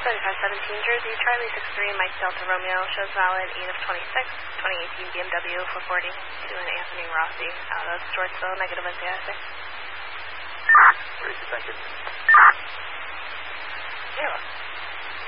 7517 Jersey, Charlie 63, Mike Delta Romeo, shows valid, 8 of 26, 2018 BMW 440, doing Anthony Rossi out of Georgeville, negative NCIC. Thank you. Yeah.